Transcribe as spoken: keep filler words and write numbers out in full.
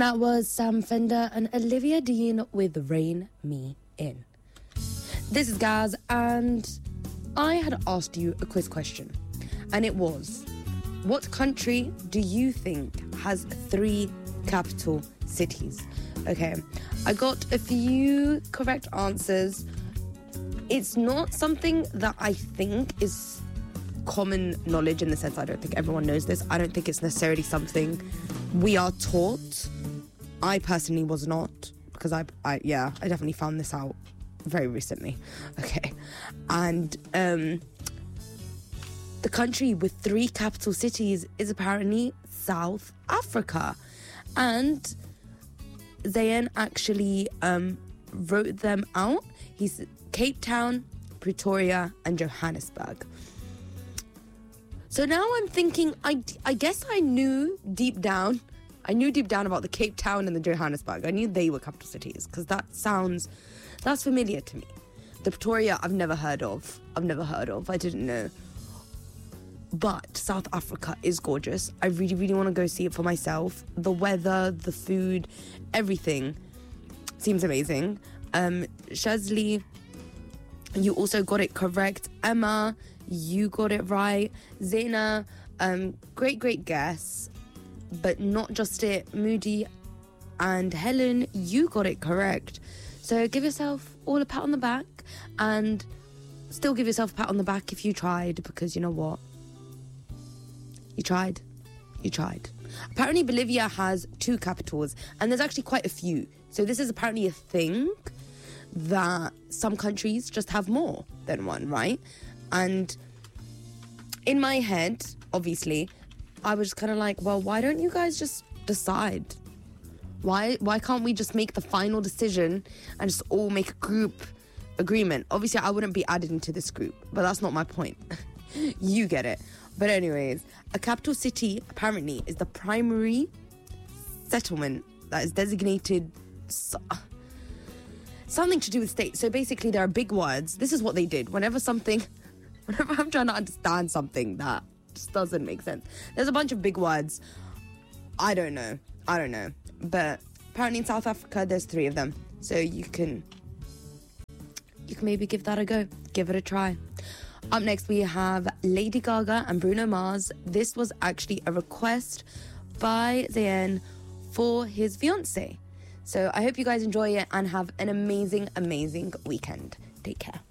That was Sam Fender and Olivia Dean with Rain Me In. This is Gaz, and I had asked you a quiz question, and it was, what country do you think has three capital cities? Okay, I got a few correct answers. It's not something that I think is common knowledge, in the sense I don't think everyone knows this. I don't think it's necessarily something we are taught. I personally was not, because I, I yeah, I definitely found this out very recently. Okay, and um, the country with three capital cities is apparently South Africa, and Zayn actually um, wrote them out. He's Cape Town, Pretoria, and Johannesburg. So now I'm thinking, I, I guess I knew deep down, I knew deep down about the Cape Town and the Johannesburg. I knew they were capital cities, because that sounds, that's familiar to me. The Pretoria, I've never heard of. I've never heard of. I didn't know. But South Africa is gorgeous. I really, really want to go see it for myself. The weather, the food, everything seems amazing. Um, Shazli, you also got it correct. Emma, you got it right. Zaina, um, great, great guess, but not just it. Moody and Helen, you got it correct. So give yourself all a pat on the back, and still give yourself a pat on the back if you tried, because you know what? You tried. You tried. Apparently Bolivia has two capitals, and there's actually quite a few. So this is apparently a thing that some countries just have more than one, right? And in my head, obviously, I was kind of like, well, why don't you guys just decide? Why why can't we just make the final decision and just all make a group agreement? Obviously, I wouldn't be added into this group, but that's not my point. You get it. But anyways, a capital city apparently is the primary settlement that is designated so- something to do with state. So basically, there are big words. This is what they did. Whenever something, whenever I'm trying to understand something that just doesn't make sense, there's a bunch of big words. I don't know. I don't know. But apparently in South Africa, there's three of them. So you can, you can maybe give that a go. Give it a try. Up next, we have Lady Gaga and Bruno Mars. This was actually a request by Zayn for his fiancée. So I hope you guys enjoy it and have an amazing, amazing weekend. Take care.